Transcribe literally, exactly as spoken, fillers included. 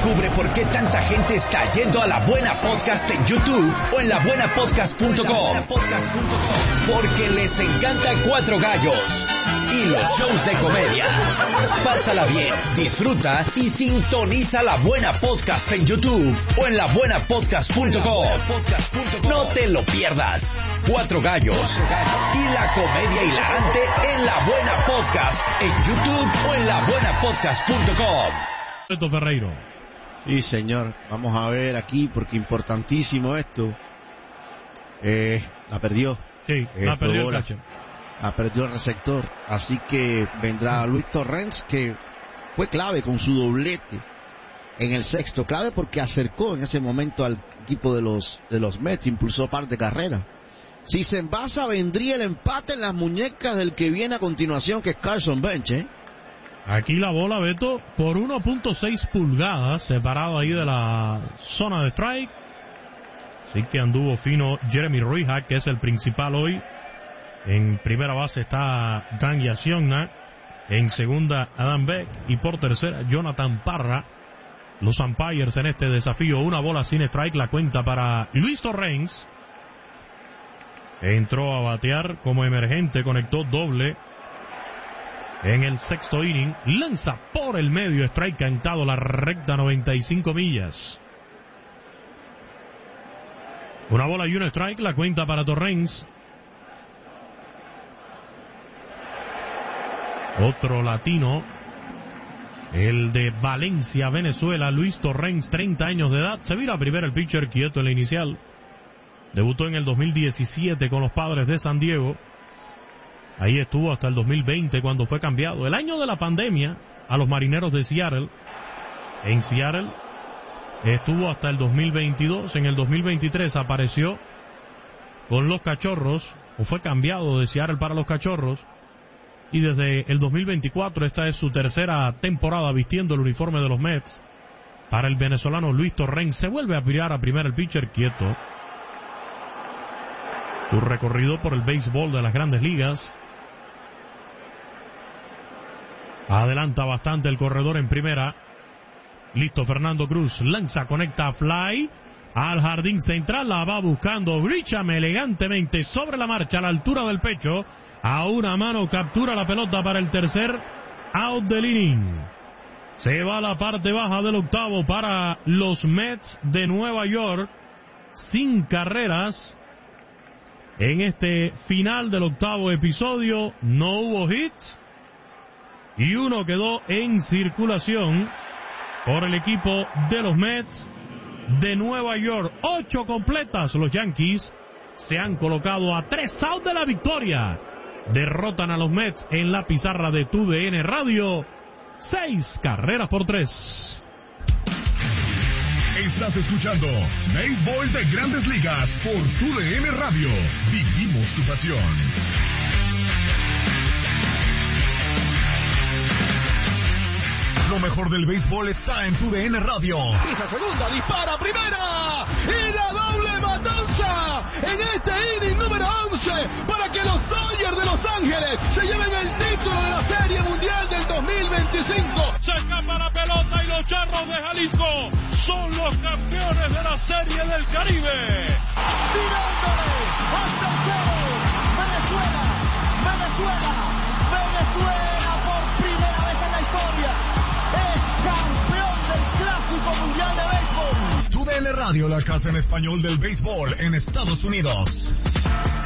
Descubre por qué tanta gente está yendo a La Buena Podcast en YouTube o en la buena podcast punto com. Porque les encanta Cuatro Gallos y los shows de comedia. Pásala bien, disfruta y sintoniza La Buena Podcast en YouTube o en la buena podcast punto com. No te lo pierdas. Cuatro Gallos y la comedia hilarante en La Buena Podcast en YouTube o en la buena podcast punto com. Beto Ferreiro. Sí, señor. Vamos a ver aquí, porque importantísimo esto. Eh, la perdió. Sí, eh, la perdió el la, catcher. la perdió el receptor. Así que vendrá Luis Torrens, que fue clave con su doblete en el sexto. Clave porque acercó en ese momento al equipo de los, de los Mets, impulsó par de carreras. Si se envasa, vendría el empate en las muñecas del que viene a continuación, que es Carson Bench, ¿eh? Aquí la bola, Beto, por uno punto seis pulgadas, separado ahí de la zona de strike. Así que anduvo fino Jeremy Rihak, que es el principal hoy. En primera base está Dan Yasiogna. En segunda, Adam Beck. Y por tercera, Jonathan Parra. Los umpires en este desafío. Una bola sin strike, la cuenta para Luis Torrens. Entró a batear como emergente, conectó doble en el sexto inning. Lanza por el medio, strike cantado, la recta, noventa y cinco millas. Una bola y un strike, la cuenta para Torrens. Otro latino, el de Valencia, Venezuela, Luis Torrens, treinta años de edad. Se vira a primera el pitcher, quieto en la inicial. Debutó en el dos mil diecisiete con los Padres de San Diego. Ahí estuvo hasta el dos mil veinte, cuando fue cambiado, el año de la pandemia, a los Marineros de Seattle. En Seattle estuvo hasta el dos mil veintidós. En el dos mil veintitrés apareció con los Cachorros, o fue cambiado de Seattle para los Cachorros. Y desde el dos mil veinticuatro, esta es su tercera temporada vistiendo el uniforme de los Mets. Para el venezolano Luis Torrens, se vuelve a virar a primera el pitcher, quieto. Su recorrido por el béisbol de las Grandes Ligas. Adelanta bastante el corredor en primera. Listo Fernando Cruz. Lanza, conecta, fly al jardín central. La va buscando Grisham elegantemente sobre la marcha a la altura del pecho. A una mano captura la pelota para el tercer out del inning. Se va a la parte baja del octavo para los Mets de Nueva York. Sin carreras. En este final del octavo episodio no hubo hits y uno quedó en circulación por el equipo de los Mets de Nueva York. Ocho completas, los Yankees se han colocado a tres outs de la victoria. Derrotan a los Mets en la pizarra de Tu D N Radio, seis carreras por tres. Estás escuchando Béisbol de Grandes Ligas por Tu D N Radio. Vivimos tu pasión. Lo mejor del béisbol está en Tu D N Radio. Pisa segunda, dispara primera y la doble matanza en este inning número once para que los Dodgers de Los Ángeles se lleven el título de la Serie Mundial del dos mil veinticinco. Se escapa la pelota y los Charros de Jalisco son los campeones de la Serie del Caribe. Tirándole hasta el cielo. Venezuela, Venezuela, Venezuela por primera vez en la historia es campeón del Clásico Mundial de Béisbol. Tu D N Radio, la casa en español del béisbol en Estados Unidos.